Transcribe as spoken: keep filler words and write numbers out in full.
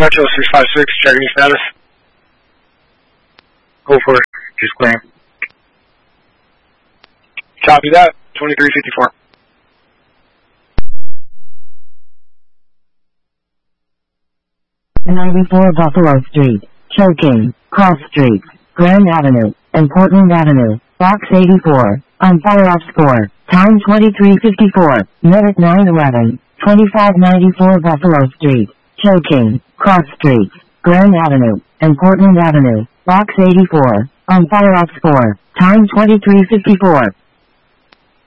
Metro six five six, checking your status. Go for it. Just clearing. Copy that. twenty-three fifty-four. ninety-four Buffalo Street, Choking, Cross Street, Grand Avenue, and Portland Avenue, Box eighty-four, on fire off score, time twenty-three fifty-four, minute nine eleven, twenty-five ninety-four Buffalo Street, Choking, Cross Street, Grand Avenue, and Portland Avenue, Box eighty-four, on fire off score, time twenty-three fifty-four.